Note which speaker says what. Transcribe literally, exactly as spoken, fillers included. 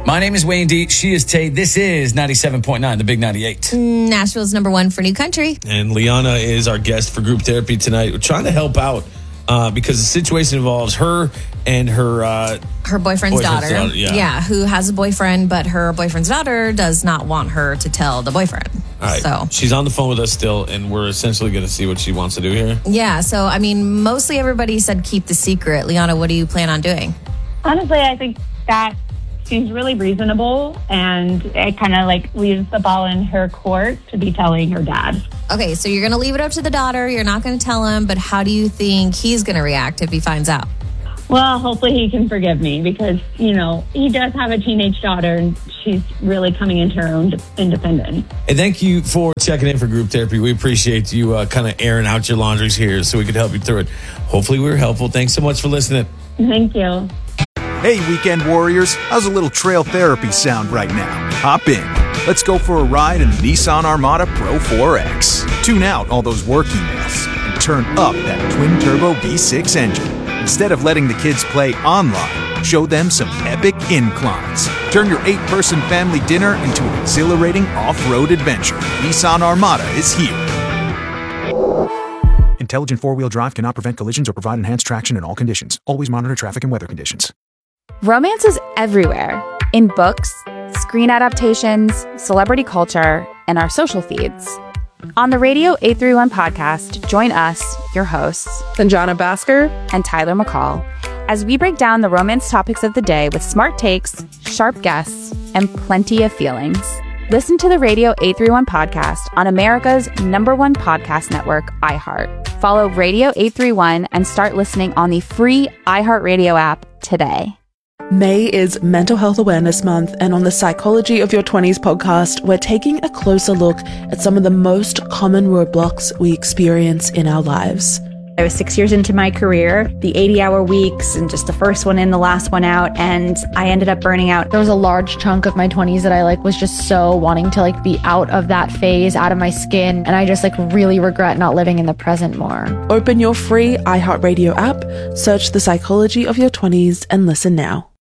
Speaker 1: My name is Wayne D. She is Tay. This is ninety-seven point nine, the Big ninety-eight.
Speaker 2: Nashville's number one for new country.
Speaker 3: And Liana is our guest for group therapy tonight. We're trying to help out uh, because the situation involves her and her... Uh,
Speaker 2: her boyfriend's, boyfriend's daughter.
Speaker 3: daughter yeah.
Speaker 2: yeah, who has a boyfriend, but her boyfriend's daughter does not want her to tell the boyfriend.
Speaker 3: All right.
Speaker 2: So
Speaker 3: she's on the phone with us still, and we're essentially going to see what she wants to do here.
Speaker 2: Yeah, so, I mean, mostly everybody said keep the secret. Liana, what do you plan on doing?
Speaker 4: Honestly, I think that she's really reasonable, and it kind of like leaves the ball in her court to be telling her dad.
Speaker 2: Okay, so you're going to leave it up to the daughter. You're not going to tell him, but how do you think he's going to react if he finds out?
Speaker 4: Well, hopefully he can forgive me because, you know, he does have a teenage daughter and she's really coming into her own independence.
Speaker 3: And thank you for checking in for group therapy. We appreciate you uh, kind of airing out your laundries here so we could help you through it. Hopefully we were helpful. Thanks so much for listening.
Speaker 4: Thank you.
Speaker 5: Hey, weekend warriors. How's a little trail therapy sound right now? Hop in. Let's go for a ride in the Nissan Armada Pro four X. Tune out all those work emails and turn up that twin-turbo V six engine. Instead of letting the kids play online, show them some epic inclines. Turn your eight-person family dinner into an exhilarating off-road adventure. Nissan Armada is here. Intelligent four-wheel drive cannot prevent collisions or provide enhanced traction in all conditions. Always monitor traffic and weather conditions.
Speaker 6: Romance is everywhere. In books, screen adaptations, celebrity culture, and our social feeds. On the Radio eight thirty-one podcast, join us, your hosts,
Speaker 7: Sanjana Bhaskar
Speaker 6: and Tyler McCall, as we break down the romance topics of the day with smart takes, sharp guests, and plenty of feelings. Listen to the Radio eight thirty-one podcast on America's number one podcast network, iHeart. Follow Radio eight thirty-one and start listening on the free iHeartRadio app today.
Speaker 7: May is Mental Health Awareness Month, and on the Psychology of Your twenties podcast, we're taking a closer look at some of the most common roadblocks we experience in our lives.
Speaker 8: I was six years into my career, the eighty-hour weeks, and just the first one in, the last one out, and I ended up burning out.
Speaker 9: There was a large chunk of my twenties that I like was just so wanting to like be out of that phase, out of my skin, and I just like really regret not living in the present more.
Speaker 7: Open your free iHeartRadio app, search The Psychology of Your twenties, and listen now.